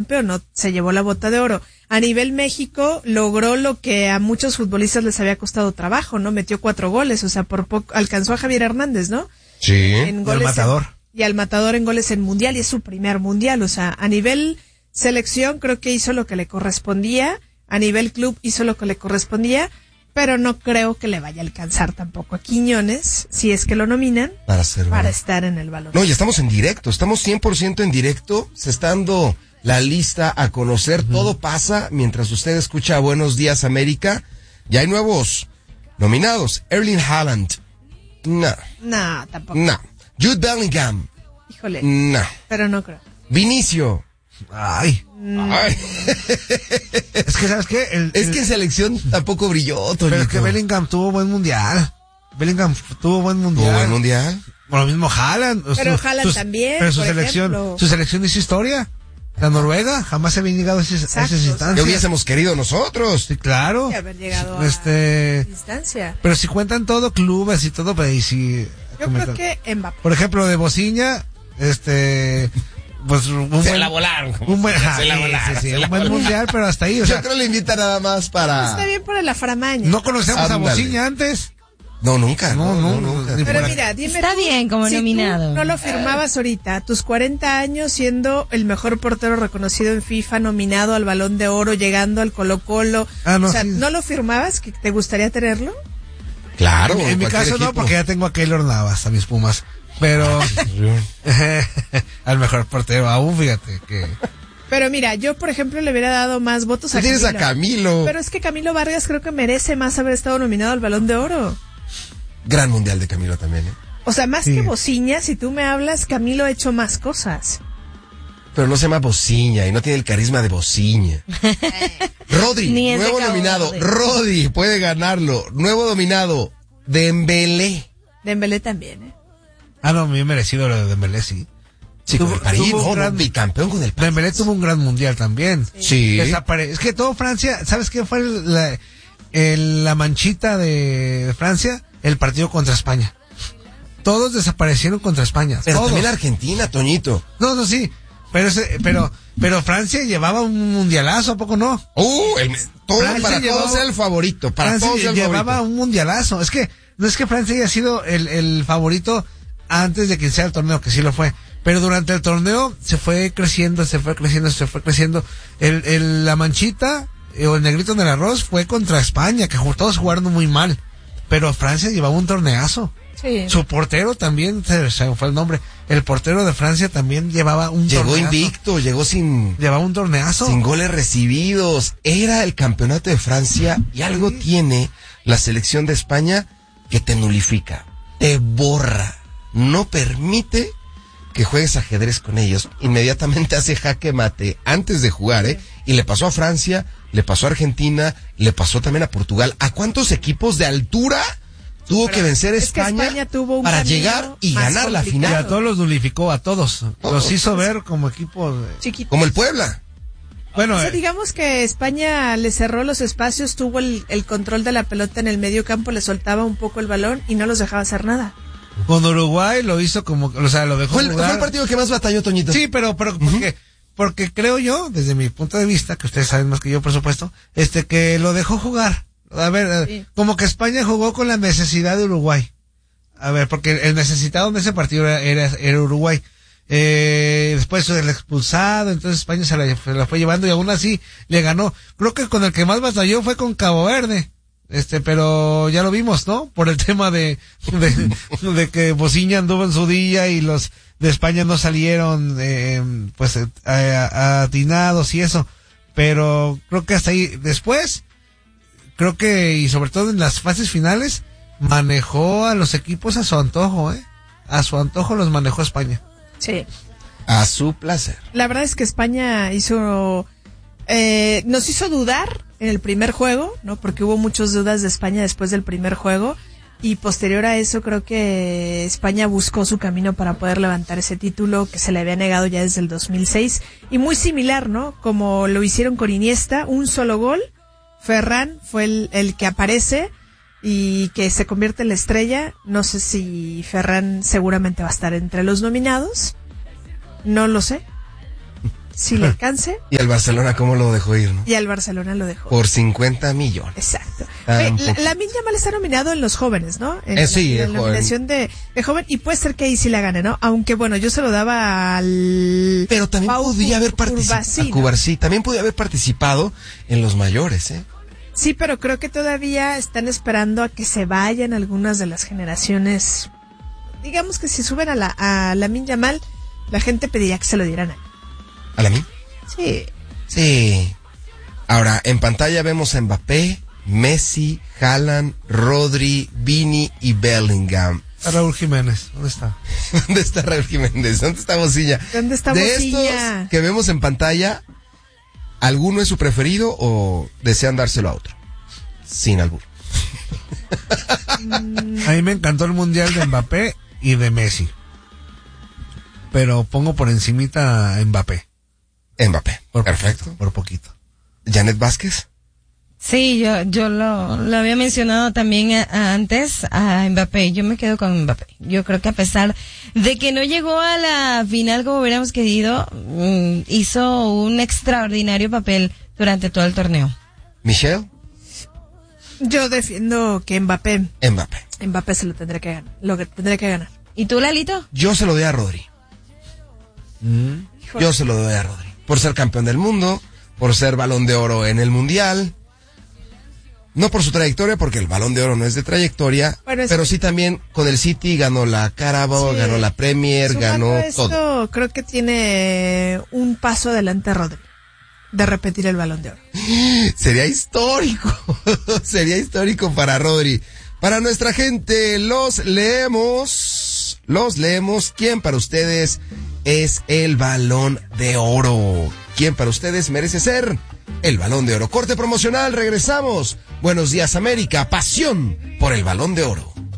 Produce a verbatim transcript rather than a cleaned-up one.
campeón, no se llevó la bota de oro. A nivel México logró lo que a muchos futbolistas les había costado trabajo, ¿no? Metió cuatro goles, o sea, por poco alcanzó a Javier Hernández, ¿no? Sí. En goles y al Matador. En, y al Matador en goles en mundial, y es su primer mundial, o sea, a nivel selección creo que hizo lo que le correspondía, a nivel club hizo lo que le correspondía, pero no creo que le vaya a alcanzar tampoco a Quiñones, si es que lo nominan, para, ser para bueno. estar en el Balón. No, ya estamos en directo, estamos cien por ciento en directo, se está dando la lista a conocer, uh-huh. Todo pasa mientras usted escucha Buenos Días América. Ya hay nuevos nominados. Erling Haaland, no. No, tampoco. No. Jude Bellingham, híjole, no. Pero no creo. Vinicio, Ay. Mm. ay. Es que, ¿sabes qué? El, Es el, que en selección tampoco brilló, Toñito. Pero es que Bellingham tuvo buen mundial. Bellingham tuvo buen mundial. ¿Tuvo buen mundial? Por lo mismo Haaland. Pero su, Haaland sus, también, Pero su por selección, ejemplo. su selección hizo historia. La Noruega jamás se había llegado a esas, a esas instancias. ¿Qué hubiésemos querido nosotros? Sí, claro. Y haber llegado a este, distancia. Pero si cuentan todo, clubes y todo, pues, y si, Yo comentan. creo que Mbappé. Por ejemplo, de Bociña, este, pues un Se buen, la volaron. un buen, Se la sí, volaron. sí, sí, se un la buen volaron. mundial, pero hasta ahí, o Yo sea, creo que le invita nada más para... Está bien por el aframaña. no conocemos Ándale. a Bociña antes. No, nunca. No, No, no, no, nunca. ni Pero por mira, dime Está tú, bien como si nominado. tú no lo firmabas ahorita, a tus cuarenta años siendo el mejor portero reconocido en FIFA, nominado al Balón de Oro, llegando al Colo-Colo. Ah, no, o sea, sí. ¿no lo firmabas? ¿Que te gustaría tenerlo? Claro. En, en mi cualquier caso no, equipo. porque ya tengo a Keylor Navas, a mis Pumas. Pero al mejor portero aún, fíjate que... Pero mira, yo por ejemplo le hubiera dado más votos a Tú tienes Camilo. a Camilo. Pero es que Camilo Vargas creo que merece más haber estado nominado al Balón de Oro. Gran mundial de Camilo también, ¿eh? O sea, más Sí. que Bociña, si tú me hablas, Camilo ha hecho más cosas. Pero no se llama Bociña y no tiene el carisma de Bociña. Rodri, Ni es de nuevo Cabo nominado. Verde. Rodri puede ganarlo. Nuevo nominado. Dembélé. Dembélé también, ¿eh? Ah, no, bien merecido lo de Dembélé, sí. Sí, con Tuvo- el París, tuvo un oh, gran- bicampeón con el París. Dembélé tuvo un gran mundial también. Sí. Desapare- es que todo Francia, ¿sabes qué fue el- la, el- la manchita de Francia? El partido contra España. Todos desaparecieron contra España. Pero todos. también Argentina, Toñito. No, no, sí. Pero, ese, pero, pero Francia llevaba un mundialazo, ¿a poco no? Uh, el, todo, Francia para llevaba- todos era el favorito. Para Francia todos era el llevaba favorito. un mundialazo. Es que no es que Francia haya sido el, el favorito antes de que iniciara el torneo, que sí lo fue. Pero durante el torneo se fue creciendo, se fue creciendo, se fue creciendo. El, el, la manchita eh, o el negrito en el arroz fue contra España, que jugó- todos jugaron muy mal. Pero Francia llevaba un torneazo. Sí. Su portero también, se, se me fue el nombre. El portero de Francia también llevaba un Llegó torneazo. invicto, llegó sin, Llevaba un torneazo. sin goles recibidos. Era el campeonato de Francia y algo tiene la selección de España que te nulifica, te borra, no permite que juegues ajedrez con ellos. Inmediatamente hace jaque mate antes de jugar, ¿eh? Y le pasó a Francia, le pasó a Argentina, le pasó también a Portugal. ¿A cuántos equipos de altura tuvo Pero que vencer es que España, España tuvo un para camino llegar y más ganar la Y complicado. final? a todos los nulificó, a todos. Todos. Los hizo ver como equipo de... Chiquito. Como el Puebla. Bueno, O sea, eh, digamos que España le cerró los espacios, tuvo el, el control de la pelota en el medio campo, le soltaba un poco el balón y no los dejaba hacer nada. con Uruguay lo hizo como, o sea, lo dejó Fue el, jugar. fue el partido que más batalló, Toñito. Sí, pero, pero, porque, porque creo yo, desde mi punto de vista, que ustedes saben más que yo, por supuesto, este, que lo dejó jugar. A ver, eh, Sí. como que España jugó con la necesidad de Uruguay. A ver, porque el necesitado en ese partido era, era, era Uruguay. Eh, después el expulsado, entonces España se la, se la fue llevando y aún así le ganó. Creo que con el que más batalló fue con Cabo Verde. Este, pero ya lo vimos, ¿no? Por el tema de, de, de que Bociña anduvo en su día y los de España no salieron, eh, pues, eh, a- atinados y eso. Pero creo que hasta ahí, después, creo que, y sobre todo en las fases finales, manejó a los equipos a su antojo, ¿eh? A su antojo los manejó España. Sí. A su placer. La verdad es que España hizo, eh, nos hizo dudar en el primer juego, ¿no? Porque hubo muchas dudas de España después del primer juego y posterior a eso creo que España buscó su camino para poder levantar ese título que se le había negado ya desde el dos mil seis y muy similar, ¿no? Como lo hicieron con Iniesta, un solo gol, Ferran fue el, el que aparece y que se convierte en la estrella. No sé si Ferran seguramente va a estar entre los nominados, no lo sé. si le alcance. Y el Barcelona, ¿cómo lo dejó ir, no? Y al Barcelona lo dejó. Por cincuenta millones. Exacto. Oye, la, Lamine Yamal está nominado en los jóvenes, ¿no? En, eh, sí, la, en la nominación de, de joven, y puede ser que ahí sí la gane, ¿no? Aunque bueno, yo se lo daba al... Pero también Pau podía haber participado. Cubarsí, ¿no? Cubarsí, también podía haber participado en los mayores, ¿eh? Sí, pero creo que todavía están esperando a que se vayan algunas de las generaciones. Digamos que si suben a la a Lamine Yamal, la gente pediría que se lo dieran a él. ¿A Lamine? Sí. Sí. Ahora, en pantalla vemos a Mbappé, Messi, Haaland, Rodri, Vini y Bellingham. A Raúl Jiménez, ¿dónde está? ¿Dónde está Raúl Jiménez? ¿Dónde está Bocilla? ¿Dónde está De Bocilla? estos que vemos en pantalla, ¿alguno es su preferido o desean dárselo a otro? Sin albur. A mí me encantó el mundial de Mbappé y de Messi. Pero pongo por encimita a Mbappé. Mbappé. Por Perfecto. Poquito, por poquito. Janet Vázquez. Sí, yo yo lo, lo había mencionado también a, a antes a Mbappé. Yo me quedo con Mbappé. Yo creo que a pesar de que no llegó a la final como hubiéramos querido, mmm, hizo un extraordinario papel durante todo el torneo. Michelle. Yo defiendo que Mbappé. Mbappé. Mbappé se lo tendrá que ganar. Lo que tendrá que ganar. ¿Y tú, Lalito? Yo se lo doy a Rodri. Mm. Yo se lo doy a Rodri. Por ser campeón del mundo, por ser Balón de Oro en el Mundial. No por su trayectoria, porque el Balón de Oro no es de trayectoria, bueno, es pero que... sí también con el City ganó la Carabao, sí. ganó la Premier, Sumando ganó esto, todo. Creo que tiene un paso adelante Rodri de repetir el Balón de Oro. Sería histórico, sería histórico para Rodri. Para nuestra gente, los leemos, los leemos. ¿Quién para ustedes es el Balón de Oro? ¿Quién para ustedes merece ser el Balón de Oro? Corte promocional, regresamos. Buenos días, América, pasión por el Balón de Oro.